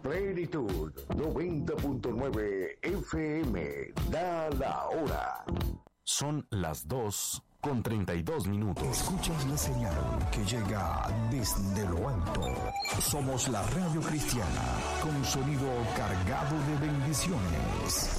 Plenitud 90.9 FM. Da la hora. Son las 2:32. Escuchas la señal que llega desde lo alto. Somos la radio cristiana con sonido cargado de bendiciones.